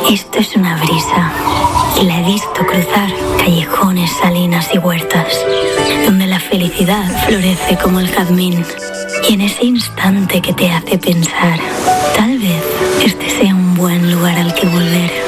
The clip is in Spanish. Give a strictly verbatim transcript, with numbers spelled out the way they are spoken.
Esto es una brisa y la he visto cruzar callejones, salinas y huertas, donde la felicidad florece como el jazmín. Y en ese instante que te hace pensar, tal vez este sea un buen lugar al que volver.